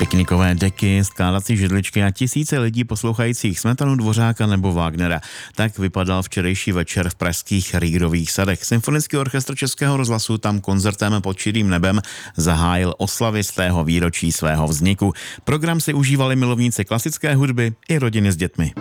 Piknikové deky, skládací židličky a tisíce lidí poslouchajících Smetanu, Dvořáka nebo Wagnera. Tak vypadal včerejší večer v pražských Riegerových sadech. Symfonický orchestr Českého rozhlasu tam koncertem pod širým nebem zahájil oslavy z tého výročí svého vzniku. Program si užívali milovníci klasické hudby i rodiny s dětmi.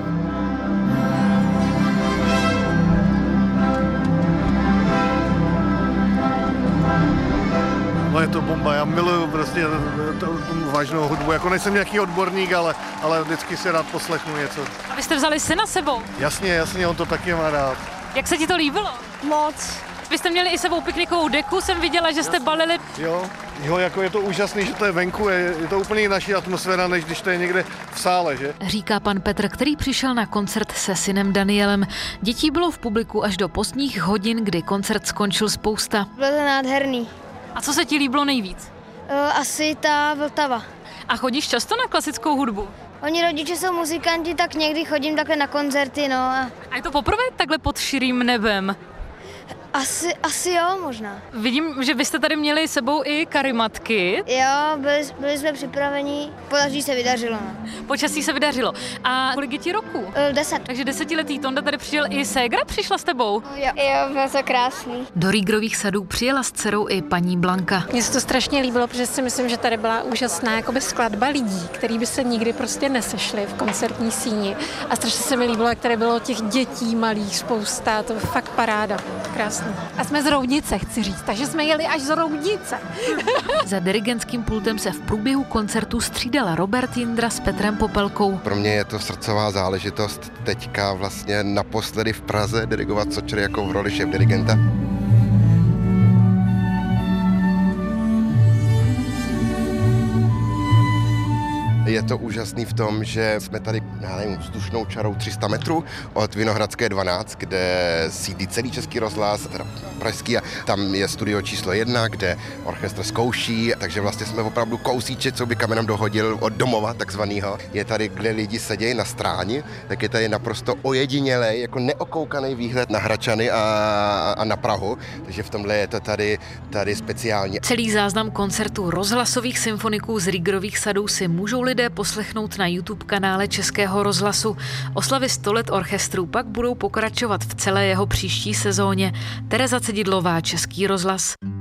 No je to bomba, já miluju prostě tu vážnou hudbu, jako nejsem nějaký odborník, ale vždycky si rád poslechnu něco. A vy jste vzali syna sebou? Jasně, on to taky má rád. Jak se ti to líbilo? Moc. Vy jste měli i sebou piknikovou deku, jsem viděla, že jste balili. Jo, jako je to úžasný, že to je venku, je to úplně naší atmosféra, než když to je někde v sále, že? Říká pan Petr, který přišel na koncert se synem Danielem. Dětí bylo v publiku až do pozdních hodin, kdy koncert skončil spousta. Bylo to nádherný. A co se ti líbilo nejvíc? Asi ta Vltava. A chodíš často na klasickou hudbu? Oni rodiče jsou muzikanti, tak někdy chodím takhle na koncerty, no. A je to poprvé takhle pod širým nebem? Asi jo, možná. Vidím, že byste tady měli sebou i karimatky. Jo, byli jsme připraveni, podaří se vydařilo, no. Počasí se vydařilo. A kolik je ti roku? 10. Takže 10letý Tonda tady přišel, i ségra přišla s tebou? Jo, bylo to krásný. Do Riegerových sadů přijela s dcerou i paní Blanka. Mně se to strašně líbilo, protože si myslím, že tady byla úžasná jakoby skladba lidí, který by se nikdy prostě nesešli v koncertní síni. A strašně se mi líbilo, jak tady bylo těch dětí malých spousta, to je fakt paráda. Krásný. A jsme z Roudnice, chci říct, takže jsme jeli až z Roudnice. Za dirigentským pultem se v průběhu koncertu střídala Robert Jindra s Petrem Popelkou. Pro mě je to srdcová záležitost teďka vlastně naposledy v Praze dirigovat Sočery jako v roli šéfdirigenta. Je to úžasný v tom, že jsme tady, vzdušnou čarou 300 metrů od Vinohradské 12, kde sídlí celý Český rozhlas, teda pražský, a tam je studio číslo 1, kde orchestr zkouší, takže vlastně jsme opravdu kousíček, co by kamenem dohodil od domova takzvanýho. Je tady, kde lidi sedějí na stráni, tak je tady naprosto ojedinělej, jako neokoukaný výhled na Hradčany a na Prahu, takže v tomhle je to tady speciálně. Celý záznam koncertu rozhlasových symfoniků z Riegerových sadů si můžou lidé poslechnout na YouTube kanále Českého rozhlasu. Oslavy 100 let orchestru pak budou pokračovat v celé jeho příští sezóně. Tereza Cedidlová, Český rozhlas.